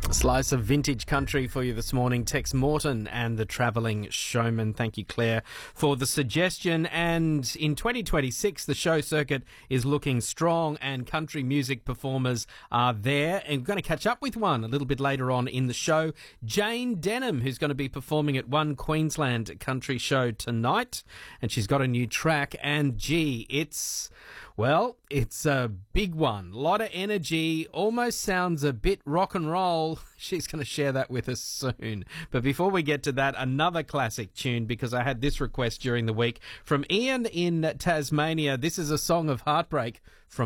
Slice of vintage country for you this morning. Tex Morton and the Travelling Showman. Thank you, Claire, for the suggestion. And in 2026, the show circuit is looking strong and country music performers are there. And we're going to catch up with one a little bit later on in the show. Jane Denham, who's going to be performing at One Queensland Country Show tonight. And she's got a new track. And gee, it's a big one. A lot of energy. Almost sounds a bit rock and roll. She's going to share that with us soon. But before we get to that, another classic tune, because I had this request during the week from Ian in Tasmania. This is a song of heartbreak from